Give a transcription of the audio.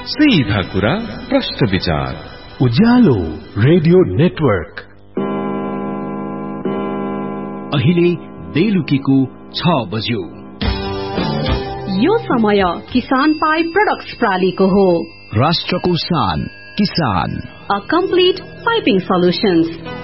सीधा कुरा प्रश्न विचार। उज्यालो रेडियो नेटवर्क। अहिले बेलुकीको 6 बज्यो। यो समय किसान पाइप प्रोडक्ट्स प्रालीको हो। राष्ट्रको शान किसान। A complete piping solutions.